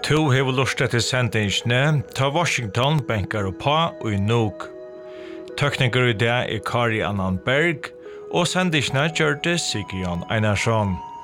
To hever lustet til sendingsne, ta Washington bänkar og pa og i Nuuk. Tøkninger i det Kari Annan Berg, og sendingsne gjør det Sigurd Einarsson.